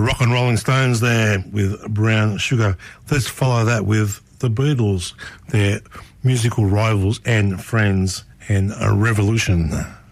Rock and Rolling Stones there with Brown Sugar. Let's follow that with the Beatles, their musical rivals and friends, and a Revolution.